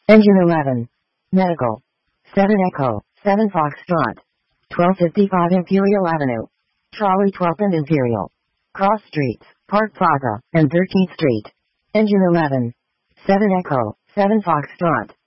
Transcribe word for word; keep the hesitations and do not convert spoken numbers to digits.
Engine eleven. Medical. seven Echo, seven Foxtrot. twelve fifty-five Imperial Avenue. Trolley twelfth and Imperial. Cross Streets, Park Plaza, and thirteenth Street. Engine eleven. seven Echo, seven Foxtrot.